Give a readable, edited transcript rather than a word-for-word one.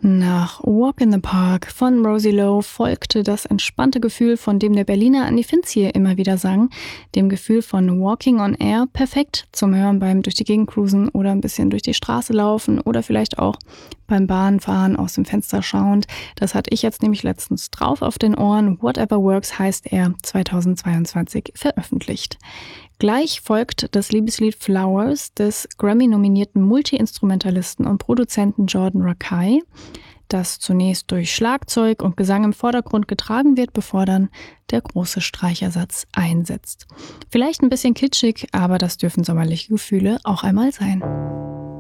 Nach Walk in the Park von Rosie Lowe folgte das entspannte Gefühl, von dem der Berliner Andi Finzje immer wieder sang, dem Gefühl von Walking on Air, perfekt zum Hören beim durch die Gegend cruisen oder ein bisschen durch die Straße laufen oder vielleicht auch beim Bahnfahren aus dem Fenster schauend. Das hatte ich jetzt nämlich letztens drauf auf den Ohren. Whatever Works heißt er, 2022 veröffentlicht. Gleich folgt das Liebeslied Flowers des Grammy-nominierten Multi-Instrumentalisten und Produzenten Jordan Rakei, das zunächst durch Schlagzeug und Gesang im Vordergrund getragen wird, bevor dann der große Streichersatz einsetzt. Vielleicht ein bisschen kitschig, aber das dürfen sommerliche Gefühle auch einmal sein.